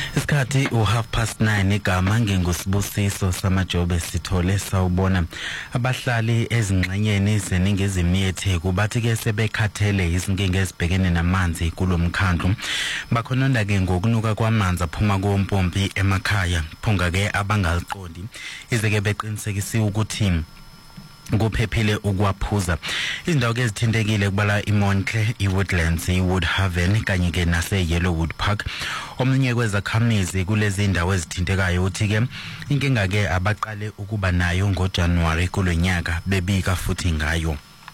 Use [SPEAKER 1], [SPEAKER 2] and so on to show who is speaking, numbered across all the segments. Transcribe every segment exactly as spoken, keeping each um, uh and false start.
[SPEAKER 1] Isikhathi u half past nine igama ngengusibusiso samajobe sithole sawubona abahlali ezingxenyeni zeningizimu yeTheku bathi ke sebekhathele izinkinga ezibhekene namanzi kulomkhandlu bakhononda ke ngokunuka kwamanzi aphuma kompompi emakhaya phunga ke abangaliqondi izeke beqinisekisiwe ukuthi kuphephile ukwaphuza izindawo ezithintekile kubala iMontle, iWoodlands, iWoodhaven kanye ke nase Yellowwood Park. Omunye kwezakhamizi kulezi indawo ezithintekayo uthi ke inkinga ke abaqale ukuba nayo ngoJanuary kulonyaka bebika futhi ngayo.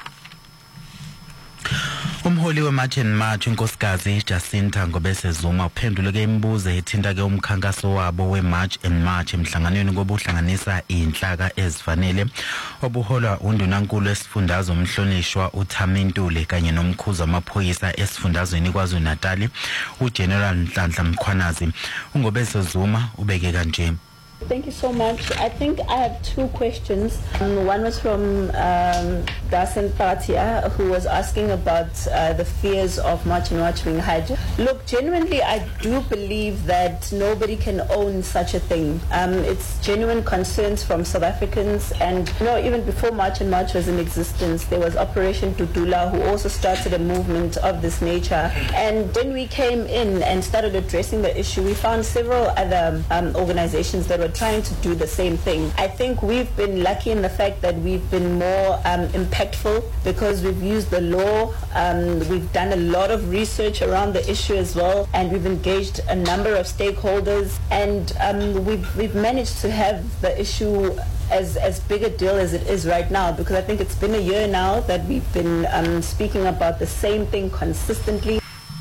[SPEAKER 1] Umholi weMarch and March unkosikazi Jacinta Ngobese Zuma uphendule ke imibuzo ethinta ke umkhankaso wabo weMarch and March emhlanganweni kobuhlanganisa inhlaka ezifanele obuholwa undunankulu esifundazwe umhlonishwa uThamintule kanye nomkhuzi wamaphoyisa esifundazweni kwaZulu-Natal uGeneral Nhlanhla Mkhwanazi. uNgobese Zuma ubeke kanje.
[SPEAKER 2] Thank you so much. I think I have two questions. Um, one was from um, Dasan Patia, who was asking about uh, the fears of March and March being hijacked. Look, genuinely, I do believe that nobody can own such a thing. Um, it's genuine concerns from South Africans, and you know, even before March and March was in existence, there was Operation Dudula, who also started a movement of this nature. And when we came in and started addressing the issue, we found several other um, organizations that were trying to do the same thing. I think we've been lucky in the fact that we've been more um, impactful because we've used the law, um, we've done a lot of research around the issue as well, and we've engaged a number of stakeholders, and um, we've, we've managed to have the issue as as big a deal as it is right now, because I think it's been a year now that we've been um, speaking about the same thing consistently.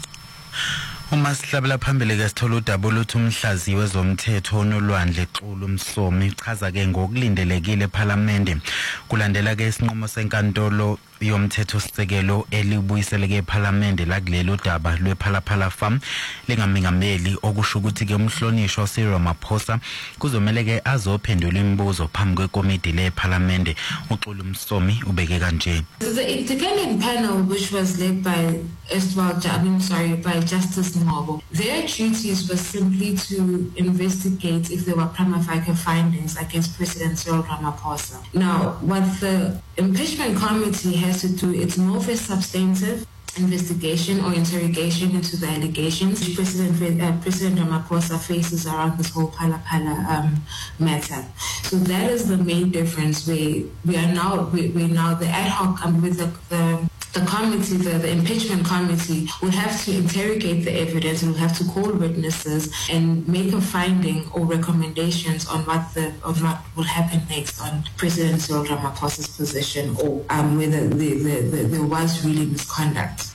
[SPEAKER 1] Umasihlabela phambili ke sithola udaba oluthi umhlazi wezomthetho onolwandle Xulu Msomi chaza ke ngokulindelekile eParliament kulandela ke isinqumo senkantolo yomthetho sisekelo elibuyiseleke eParliament la kulelo daba lwePhalaphala Farm lingamingameli okusho ukuthi ke umhlonishwa uCyril Ramaphosa kuzomela ke azophendula imibuzo phambi kwekomiti leParliament. uXulu Msomi ubeke kanje.
[SPEAKER 3] The independent panel, which was led by Estwal, I mean sorry by Justice Nobo, their duties was simply to investigate if there were prima facie findings against President Cyril Ramaphosa. Now, what the impeachment committee has to do, it's more of a substantive investigation or interrogation into the allegations President uh, President Ramaphosa faces around this whole Phalaphala um, matter. So that is the main difference. We we are now we we now the ad hoc um, with the, the the committee, the, the impeachment committee, will have to interrogate the evidence and will have to call witnesses and make a finding or recommendations on what the on what will happen next on President Cyril Ramaphosa's position, or um, whether the, the, the, there was really misconduct.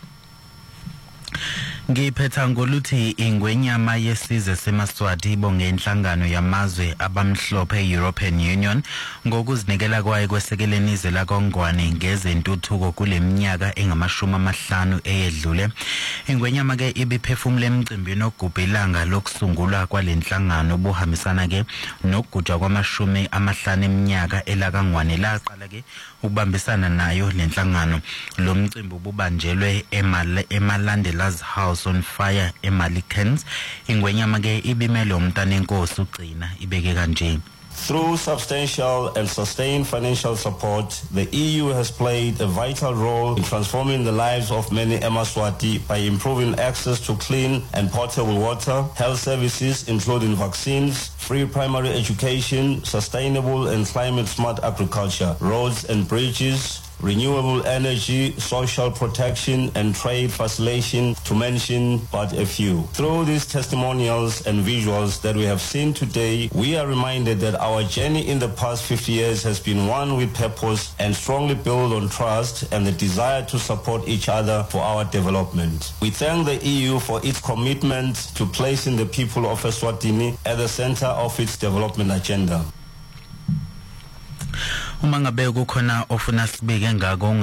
[SPEAKER 1] Ngiphetha ngoluthi ingwenyama yesizwe seMaswati ibonge inhlangano yamazwe abamhlophe e-European Union ngokuzinikela kwayo kwesekeleni izwe laKongwane ngezentuthuko kuleminyaka engamashumi amahlanu eyedlule. Ingwenyama ke ibiphefumula emcimbini ogubha ilanga lokusungulwa kwalenhlangano obuhambisana ke nokugujwa kwamashumi amahlanu eminyaka elaKongwane laqala ke ukubambisana nayo lenhlangano. Lo mcimbi ububanjelwe eMalandela's House on Fire eMalikens. Ingwenyama ke ibimele umntanenkosi uGcina ibeke kanje.
[SPEAKER 4] Through substantial and sustained financial support, the E U has played a vital role in transforming the lives of many eMaswati by improving access to clean and potable water, health services including vaccines, free primary education, sustainable and climate-smart agriculture, roads and bridges, renewable energy, social protection, and trade facilitation, to mention but a few. Through these testimonials and visuals that we have seen today, we are reminded that our journey in the past fifty years has been one with purpose and strongly built on trust and the desire to support each other for our development. We thank the E U for its commitment to placing the people of Eswatini at the center of its development agenda.
[SPEAKER 1] Uma ngabe kukhona ofuna sibike ngako